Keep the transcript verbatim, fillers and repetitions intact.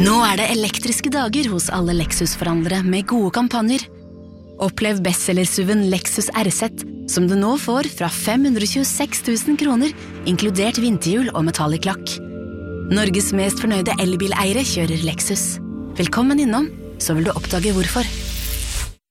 Nå er det elektriske dager hos alle Lexus-forhandlere med gode kampanjer. Opplev bestsellersuven Lexus R Z, som du nå får fra fem hundre tjueseks tusen kroner, inkludert vinterhjul og metallic lakk. Norges mest fornøyde elbileiere kjører Lexus. Velkommen innom, så vil du oppdage hvorfor.